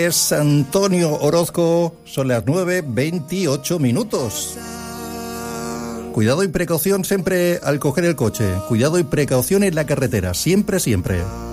Es Antonio Orozco, son las 9:28 minutos. Cuidado y precaución siempre al coger el coche. Cuidado y precaución en la carretera, siempre, siempre.